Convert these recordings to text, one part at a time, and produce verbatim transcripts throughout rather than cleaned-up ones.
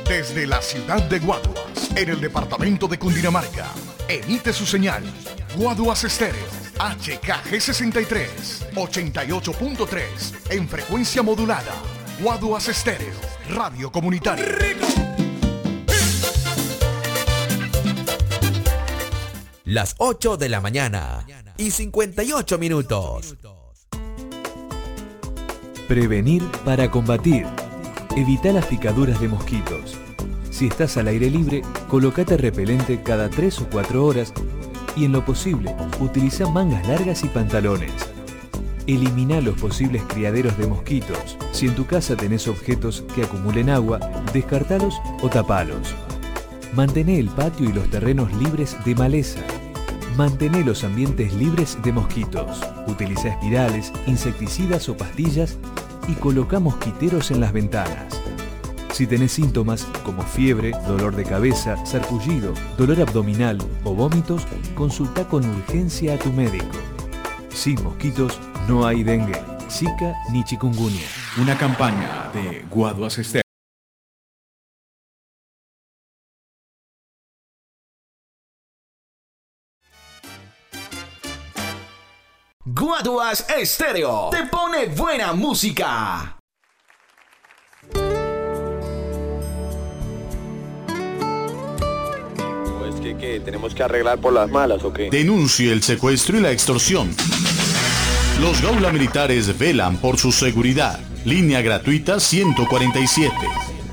Desde la ciudad de Guaduas, en el departamento de Cundinamarca, emite su señal Guaduas Estéreo, H K G sesenta y tres, ochenta y ocho punto tres, en frecuencia modulada. Guaduas Estéreo, radio comunitaria. Las ocho de la mañana y cincuenta y ocho minutos. Prevenir para combatir. Evita las picaduras de mosquitos. Si estás al aire libre, colócate repelente cada tres o cuatro horas y en lo posible, utiliza mangas largas y pantalones. Elimina los posibles criaderos de mosquitos. Si en tu casa tenés objetos que acumulen agua, descartalos o tapalos. Mantené el patio y los terrenos libres de maleza. Mantené los ambientes libres de mosquitos. Utiliza espirales, insecticidas o pastillas y coloca mosquiteros en las ventanas. Si tenés síntomas como fiebre, dolor de cabeza, sarpullido, dolor abdominal o vómitos, consulta con urgencia a tu médico. Sin mosquitos no hay dengue, zika ni chikungunya. Una campaña de Guaduas Estéreo. Guaduas Estéreo te pone buena música. Pues que, que tenemos que arreglar por las malas o qué. Denuncie el secuestro y la extorsión. Los Gaula Militares velan por su seguridad. Línea gratuita ciento cuarenta y siete.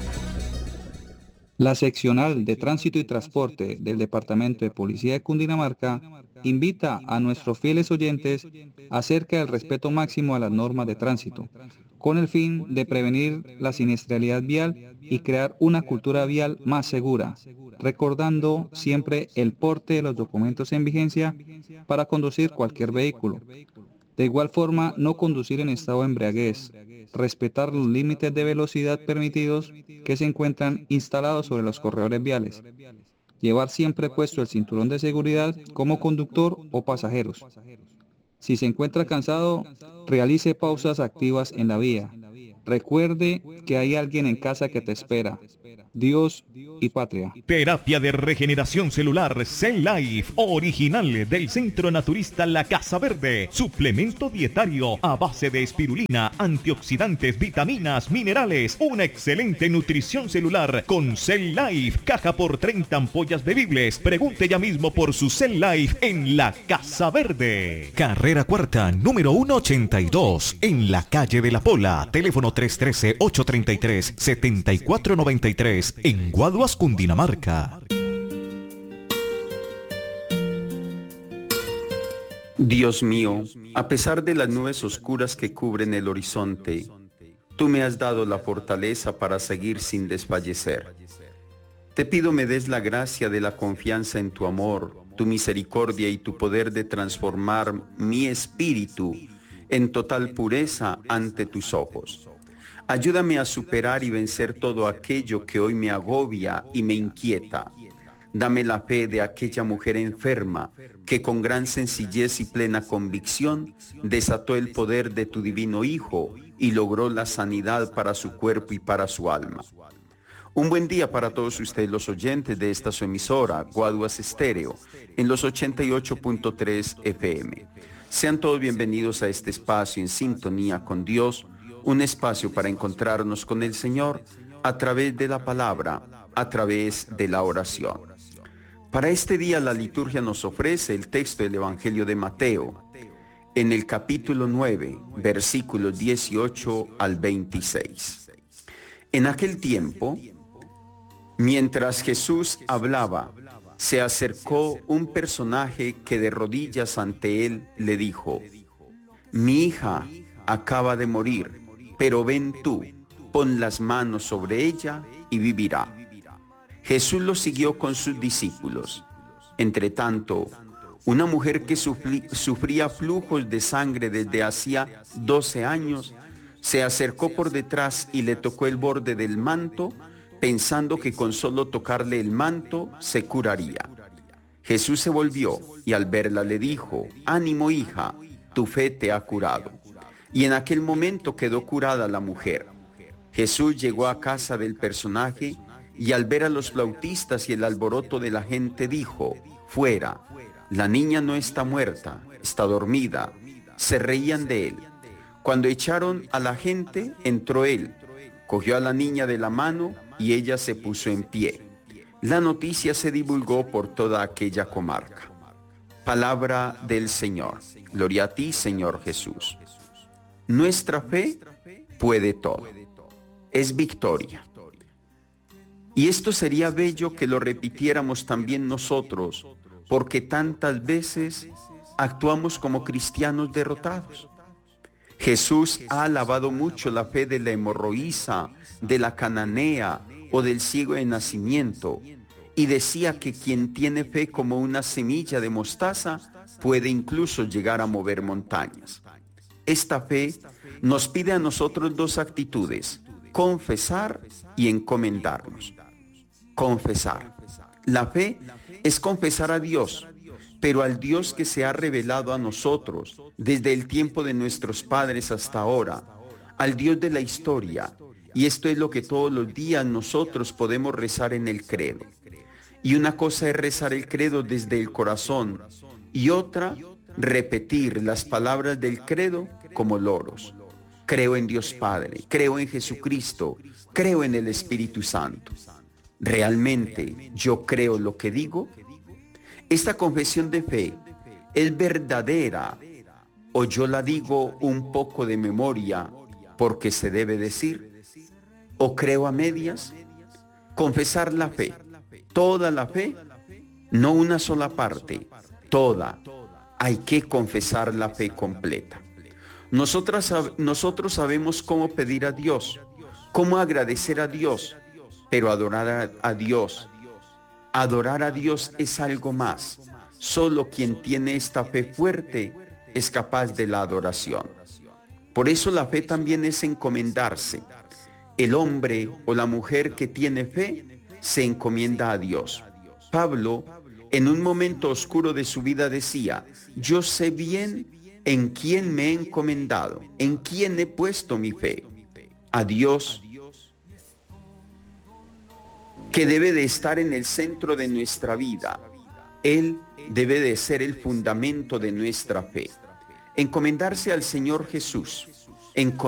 La seccional de Tránsito y Transporte del Departamento de Policía de Cundinamarca invita a nuestros fieles oyentes acerca del respeto máximo a las normas de tránsito, con el fin de prevenir la siniestralidad vial y crear una cultura vial más segura, recordando siempre el porte de los documentos en vigencia para conducir cualquier vehículo. De igual forma, no conducir en estado de embriaguez, respetar los límites de velocidad permitidos que se encuentran instalados sobre los corredores viales, llevar siempre puesto el cinturón de seguridad como conductor o pasajeros. Si se encuentra cansado, realice pausas activas en la vía. Recuerde que hay alguien en casa que te espera. Dios y patria. Terapia de regeneración celular Cell Life, original del Centro Naturista La Casa Verde. Suplemento dietario a base de espirulina, antioxidantes, vitaminas, minerales. Una excelente nutrición celular con Cell Life. Caja por treinta ampollas bebibles. Pregunte ya mismo por su Cell Life en La Casa Verde. Carrera Cuarta, número ciento ochenta y dos, en la calle de La Pola. Teléfono tres uno tres, ocho tres tres, siete cuatro nueve tres. En Guaduas, Cundinamarca. Dios mío, a pesar de las nubes oscuras que cubren el horizonte, tú me has dado la fortaleza para seguir sin desfallecer. Te pido me des la gracia de la confianza en tu amor, tu misericordia y tu poder de transformar mi espíritu en total pureza ante tus ojos. Ayúdame a superar y vencer todo aquello que hoy me agobia y me inquieta. Dame la fe de aquella mujer enferma que con gran sencillez y plena convicción desató el poder de tu divino Hijo y logró la sanidad para su cuerpo y para su alma. Un buen día para todos ustedes los oyentes de esta su emisora, Guaduas Estéreo, en los ochenta y ocho punto tres F M. Sean todos bienvenidos a este espacio en sintonía con Dios, un espacio para encontrarnos con el Señor a través de la palabra, a través de la oración. Para este día la liturgia nos ofrece el texto del Evangelio de Mateo, en el capítulo nueve, versículos dieciocho al veintiséis. En aquel tiempo, mientras Jesús hablaba, se acercó un personaje que de rodillas ante él le dijo: «Mi hija acaba de morir, pero ven tú, pon las manos sobre ella y vivirá». Jesús lo siguió con sus discípulos. Entre tanto, una mujer que sufrí, sufría flujos de sangre desde hacía doce años, se acercó por detrás y le tocó el borde del manto, pensando que con solo tocarle el manto se curaría. Jesús se volvió y al verla le dijo: «Ánimo, hija, tu fe te ha curado». Y en aquel momento quedó curada la mujer. Jesús llegó a casa del personaje y al ver a los flautistas y el alboroto de la gente dijo: fuera, la niña no está muerta, está dormida. Se reían de él. Cuando echaron a la gente, entró él, cogió a la niña de la mano y ella se puso en pie. La noticia se divulgó por toda aquella comarca. Palabra del Señor. Gloria a ti, Señor Jesús. Nuestra fe puede todo. Es victoria. Y esto sería bello que lo repitiéramos también nosotros, porque tantas veces actuamos como cristianos derrotados. Jesús ha alabado mucho la fe de la hemorroísa, de la cananea o del ciego de nacimiento, y decía que quien tiene fe como una semilla de mostaza puede incluso llegar a mover montañas. Esta fe nos pide a nosotros dos actitudes: confesar y encomendarnos. Confesar. La fe es confesar a Dios, pero al Dios que se ha revelado a nosotros desde el tiempo de nuestros padres hasta ahora, al Dios de la historia. Y esto es lo que todos los días nosotros podemos rezar en el credo. Y una cosa es rezar el credo desde el corazón, y otra, repetir las palabras del credo como loros. Creo en Dios Padre, creo en Jesucristo, creo en el Espíritu Santo. ¿Realmente yo creo lo que digo? Esta confesión de fe es verdadera, o yo la digo un poco de memoria porque se debe decir, o creo a medias. Confesar la fe, toda la fe, no una sola parte, toda. Hay que confesar la fe completa. Nosotras, nosotros sabemos cómo pedir a Dios, cómo agradecer a Dios, pero adorar a, a Dios, adorar a Dios es algo más. Solo quien tiene esta fe fuerte es capaz de la adoración. Por eso la fe también es encomendarse. El hombre o la mujer que tiene fe se encomienda a Dios. Pablo, en un momento oscuro de su vida, decía: yo sé bien en quién me he encomendado, en quién he puesto mi fe. A Dios, que debe de estar en el centro de nuestra vida. Él debe de ser el fundamento de nuestra fe. Encomendarse al Señor Jesús. Encom-